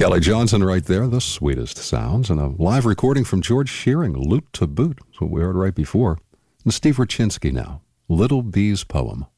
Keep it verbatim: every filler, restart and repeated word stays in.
Kelly Johnson right there, The Sweetest Sounds, and a live recording from George Shearing, Loot to Boot. That's what we heard right before. And Steve Rachinsky now, Little Bee's Poem.